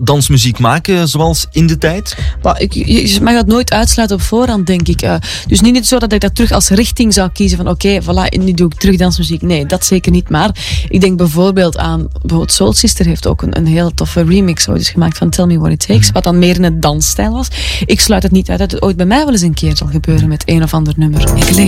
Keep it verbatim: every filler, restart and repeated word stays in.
dansmuziek maken zoals in de tijd? Maar ik, je mag dat nooit uitsluiten op voorhand, denk ik. Uh, dus niet, niet zo dat ik dat terug als richting zou kiezen van oké, okay, voilà, nu doe ik terug dansmuziek. Nee, dat zeker niet. Maar ik denk bijvoorbeeld aan... Bijvoorbeeld Soul Sister heeft ook een, een hele toffe remix ooit gemaakt van Tell Me What It Takes, wat dan meer in het dansstijl was. Ik sluit het niet uit dat het ooit bij mij wel eens een keer zal gebeuren met een of ander nummer. Ik